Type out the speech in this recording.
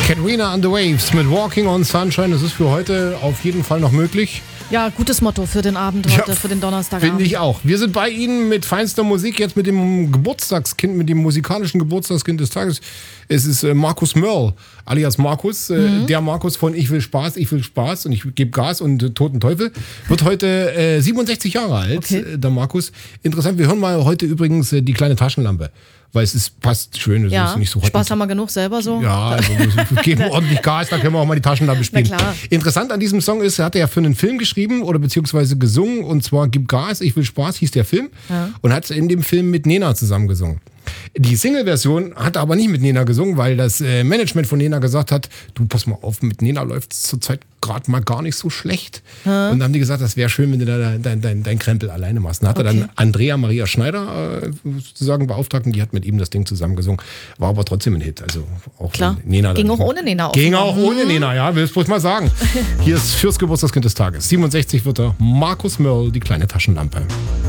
Katrina and the Waves mit Walking on Sunshine. Das ist für heute auf jeden Fall noch möglich. Ja, gutes Motto für den Abend heute, für den Donnerstagabend. Finde ich auch. Wir sind bei Ihnen mit feinster Musik, jetzt mit dem Geburtstagskind, mit dem musikalischen Geburtstagskind des Tages. Es ist Markus Mörl, alias Markus, der Markus von Ich will Spaß und ich gebe Gas und Toten Teufel. Wird heute 67 Jahre alt, der Markus. Interessant, wir hören mal heute übrigens die kleine Taschenlampe. Weil passt schön, es ist nicht so hot. Spaß haben wir genug selber so. Ja, also wir geben ordentlich Gas, dann können wir auch mal die Taschenlampe spielen. Na klar. Interessant an diesem Song ist, er hat ja für einen Film geschrieben oder beziehungsweise gesungen, und zwar Gib Gas, ich will Spaß, hieß der Film. Ja. Und hat in dem Film mit Nena zusammen gesungen. Die Single-Version hat er aber nicht mit Nena gesungen, weil das Management von Nena gesagt hat, du, pass mal auf, mit Nena läuft es zurzeit gerade mal gar nicht so schlecht. Und dann haben die gesagt, das wäre schön, wenn du da dein Krempel alleine machst. Dann hat er dann Andrea Maria Schneider sozusagen beauftragt, und die hat mit ihm das Ding zusammen gesungen. War aber trotzdem ein Hit. Also auch klar. Nena. Ging auch ohne Nena. Ging auch ohne Nena, ja, will ich bloß mal sagen. Hier ist fürs Geburtstagskind des Tages. 67 wird er Markus Mörl, die kleine Taschenlampe.